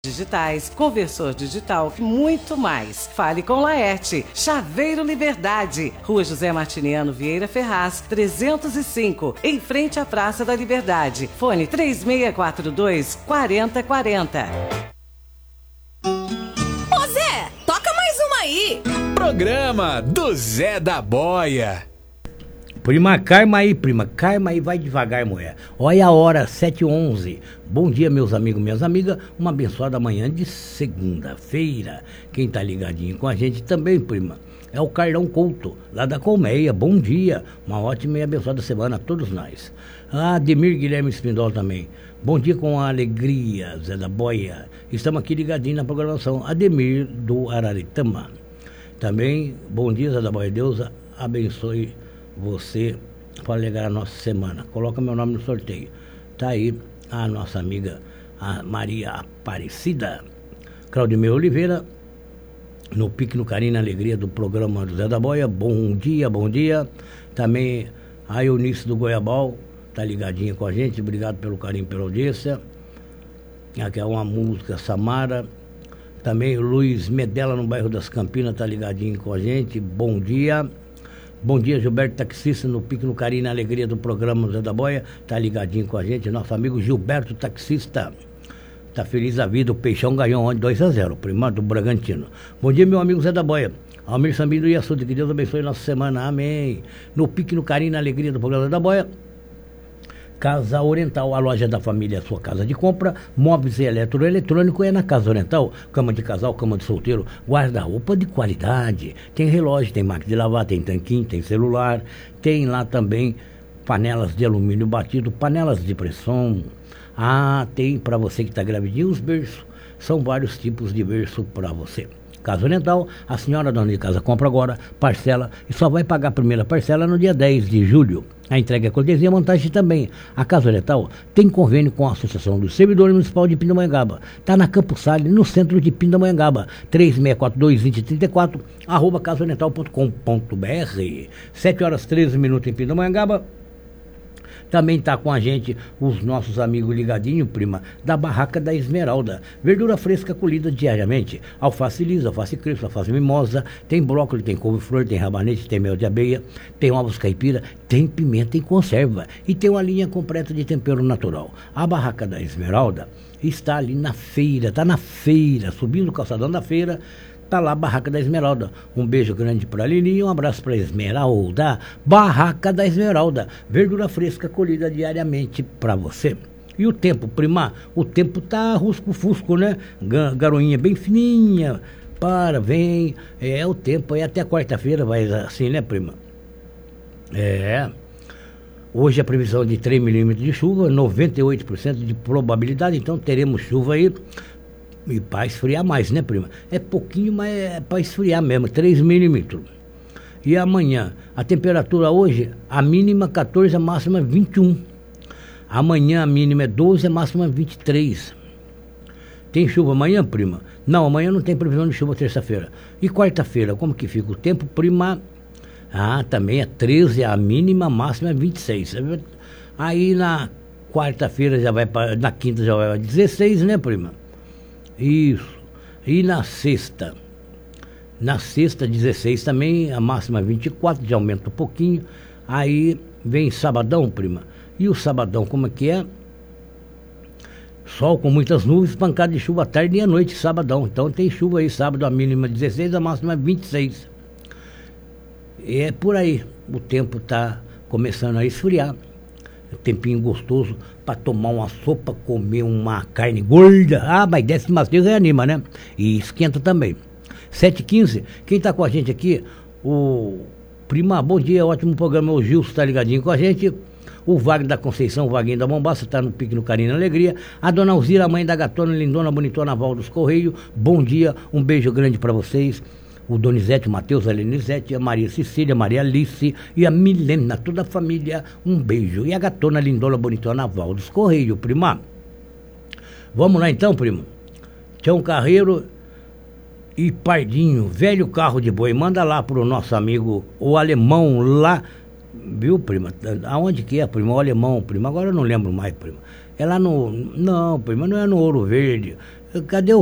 digitais, conversor digital, muito mais. Fale com Laerte. Chaveiro Liberdade, Rua José Martiniano Vieira Ferraz, 305, em frente à Praça da Liberdade. Fone 3642-4040. Ô Zé, toca mais uma aí. Programa do Zé da Boia. Prima, calma aí, vai devagar, mulher. Olha a hora, 7h11. Bom dia, meus amigos, minhas amigas. Uma abençoada manhã de segunda-feira. Quem tá ligadinho com a gente também, prima, é o Carlão Couto, lá da Colmeia. Bom dia, uma ótima e abençoada semana a todos nós. Ademir Guilherme Espindola também. Bom dia com a alegria, Zé da Boia. Estamos aqui ligadinho na programação. Ademir do Araritama. Também, bom dia, Zé da Boia. Deus abençoe você para alegar a nossa semana. Coloca meu nome no sorteio. Tá aí a nossa amiga, a Maria Aparecida. Claudemir Oliveira, no pique, no carinho, na alegria do programa do Zé da Boia. Bom dia, bom dia. Também a Eunice do Goiabal, tá ligadinha com a gente. Obrigado pelo carinho, pela audiência. Aqui é uma música, Samara. Também o Luiz Medella, no bairro das Campinas, tá ligadinho com a gente. Bom dia. Bom dia, Gilberto Taxista, no pique, no carinho, na alegria do programa Zé da Boia. Tá ligadinho com a gente. Nosso amigo Gilberto Taxista. Tá feliz a vida. O Peixão ganhou ontem 2-0, primário do Bragantino. Bom dia, meu amigo Zé da Boia. Almir Samir do Iassuda, que Deus abençoe nossa semana. Amém. No pique, no carinho, na alegria do programa Zé da Boia. Casa Oriental, a loja da família, a sua casa de compra, móveis e eletrônico é na Casa Oriental. Cama de casal, cama de solteiro, guarda-roupa de qualidade. Tem relógio, tem máquina de lavar, tem tanquinho, tem celular. Tem lá também panelas de alumínio batido, panelas de pressão. Tem para você que está gravidinho os berços. São vários tipos de berço para você. Casa Oriental, a senhora dona de casa compra agora, parcela e só vai pagar a primeira parcela no dia 10 de julho. A entrega é cortesia e a montagem também. A Casa Oriental tem convênio com a Associação dos Servidores Municipal de Pindamonhangaba. Está na Campos Sale, no centro de Pindamonhangaba. 3642-2034, @casaoriental.com.br. 7h13 em Pindamonhangaba. Também está com a gente os nossos amigos ligadinhos, prima, da Barraca da Esmeralda. Verdura fresca colhida diariamente. Alface lisa, alface crespa, alface mimosa. Tem brócolis, tem couve-flor, tem rabanete, tem mel de abelha. Tem ovos caipira, tem pimenta em conserva. E tem uma linha completa de tempero natural. A Barraca da Esmeralda está ali na feira, está na feira, subindo o calçadão da feira. Tá lá a Barraca da Esmeralda. Um beijo grande para a Lili e um abraço para a Esmeralda. Barraca da Esmeralda. Verdura fresca colhida diariamente para você. E o tempo, prima? O tempo tá rusco-fusco, né? Garoinha bem fininha. Vem. O tempo aí até quarta-feira vai assim, né, prima? Hoje a previsão de 3 milímetros de chuva, 98% de probabilidade, então teremos chuva aí. E para esfriar mais, né, prima? É pouquinho, mas é para esfriar mesmo, 3 milímetros. E amanhã, a temperatura hoje, a mínima 14, a máxima 21. Amanhã a mínima é 12, a máxima 23. Tem chuva amanhã, prima? Não, amanhã não tem previsão de chuva terça-feira. E quarta-feira, como que fica o tempo, prima? Também é 13, a mínima, a máxima é 26. Aí na quarta-feira já vai para, na quinta já vai para 16, né, prima? Isso. E na sexta 16 também, a máxima 24, já aumenta um pouquinho. Aí vem sabadão, prima. E o sabadão, como é que é? Sol com muitas nuvens, pancada de chuva à tarde e à noite, sabadão. Então tem chuva aí, sábado a mínima 16, a máxima 26. E é por aí. O tempo está começando a esfriar. Tempinho gostoso para tomar uma sopa, comer uma carne gorda. Mas desce macio e reanima, né? E esquenta também. 7h15, quem tá com a gente aqui? O prima, bom dia, ótimo programa. O Gilson tá ligadinho com a gente. O Wagner da Conceição, o Vaguinho da Mombaça, tá no pique, no carinho, na alegria. A dona Alzira, a mãe da gatona, lindona, bonitona, Val dos Correios. Bom dia, um beijo grande para vocês. O Donizete, o Matheus, a Lenizete, a Maria Cecília, a Maria Alice e a Milena, toda a família, um beijo. E a gatona lindona, bonitona, Val dos Correios, prima. Vamos lá então, primo. Tião Carreiro e Pardinho, velho carro de boi. Manda lá pro nosso amigo, o alemão lá, viu, prima? Aonde que é, prima? O alemão, prima. Agora eu não lembro mais, prima. É lá no... Não, prima, não é no Ouro Verde. Cadê o